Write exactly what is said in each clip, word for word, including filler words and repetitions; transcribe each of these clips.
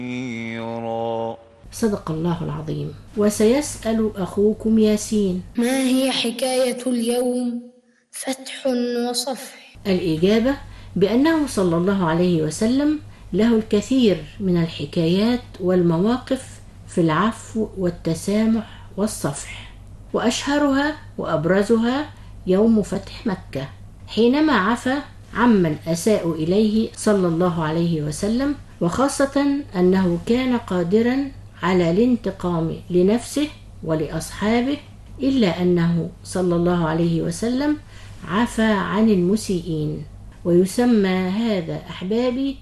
صدق الله العظيم. وسيسأل أخوكم ياسين: ما هي حكاية اليوم فتح وصفح؟ الإجابة بأنه صلى الله عليه وسلم له الكثير من الحكايات والمواقف في العفو والتسامح والصفح، وأشهرها وأبرزها يوم فتح مكة، حينما عفى عمن أساءوا إليه صلى الله عليه وسلم، وخاصة أنه كان قادرا على الانتقام لنفسه ولأصحابه، إلا أنه صلى الله عليه وسلم عفى عن المسيئين. ويسمى هذا أحبابي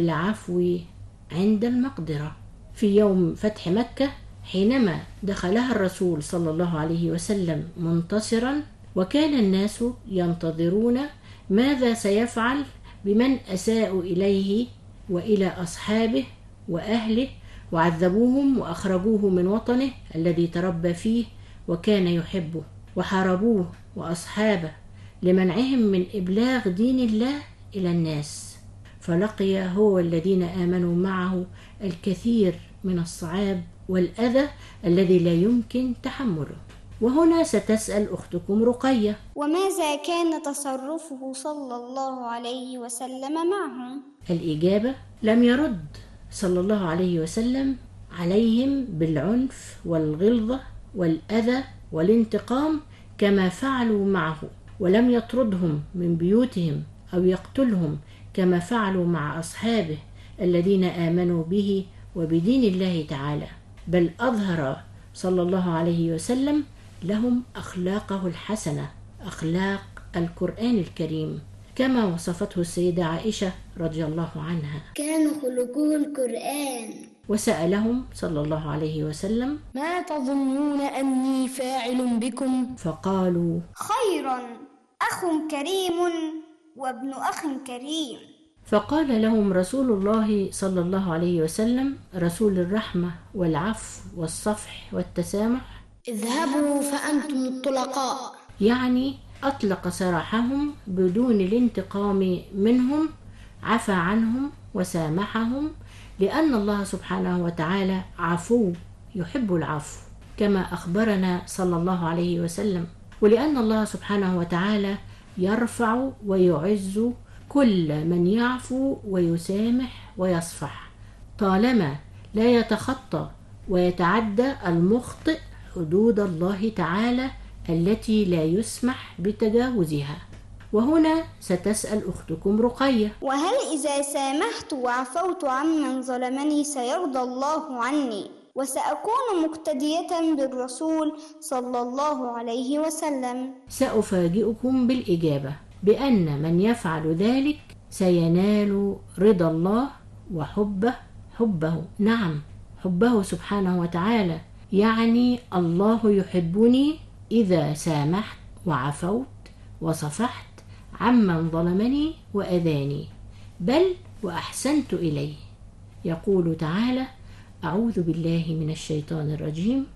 بالعفو عند المقدرة. في يوم فتح مكة حينما دخلها الرسول صلى الله عليه وسلم منتصرا، وكان الناس ينتظرون ماذا سيفعل بمن أساءوا إليه وإلى أصحابه وأهله وعذبوهم وأخرجوه من وطنه الذي تربى فيه وكان يحبه، وحاربوه وأصحابه لمنعهم من إبلاغ دين الله إلى الناس، فلقي هو الذين آمنوا معه الكثير من الصعاب والأذى الذي لا يمكن تحمله. وهنا ستسأل أختكم رقية: وماذا كان تصرفه صلى الله عليه وسلم معهم؟ الإجابة: لم يرد صلى الله عليه وسلم عليهم بالعنف والغلظة والأذى والانتقام كما فعلوا معه، ولم يطردهم من بيوتهم أو يقتلهم كما فعلوا مع أصحابه الذين آمنوا به وبدين الله تعالى، بل أظهر صلى الله عليه وسلم لهم أخلاقه الحسنة، أخلاق القرآن الكريم، كما وصفته السيدة عائشة رضي الله عنها: كان خلقه القرآن. وسألهم صلى الله عليه وسلم: ما تظنون أني فاعل بكم؟ فقالوا: خيرا، أخ كريم وابن أخ كريم. فقال لهم رسول الله صلى الله عليه وسلم، رسول الرحمة والعفو والصفح والتسامح: اذهبوا فأنتم الطلقاء. يعني أطلق سراحهم بدون الانتقام منهم، عفى عنهم وسامحهم، لأن الله سبحانه وتعالى عفو يحب العفو كما أخبرنا صلى الله عليه وسلم، ولأن الله سبحانه وتعالى يرفع ويعز كل من يعفو ويسامح ويصفح، طالما لا يتخطى ويتعدى المخطئ حدود الله تعالى التي لا يسمح بتجاوزها. وهنا ستسأل أختكم رقية: وهل إذا سامحت وعفوت عمن ظلمني سيرضى الله عني وسأكون مقتدية بالرسول صلى الله عليه وسلم؟ سأفاجئكم بالإجابة بأن من يفعل ذلك سينال رضا الله وحبه حبه نعم حبه سبحانه وتعالى، يعني الله يحبني إذا سامحت وعفوت وصفحت عمن ظلمني وأذاني، بل وأحسنت إليه. يقول تعالى: أعوذ بالله من الشيطان الرجيم: